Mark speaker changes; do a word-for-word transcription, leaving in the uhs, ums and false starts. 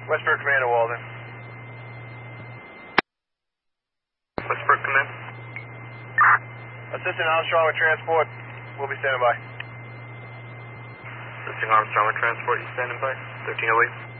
Speaker 1: Westbrook Commander Walden.
Speaker 2: Westbrook Command.
Speaker 1: Assistant Armstrong with transport. We'll be standing by.
Speaker 2: Assisting Armstrong with transport, you standing by? thirteen oh eight.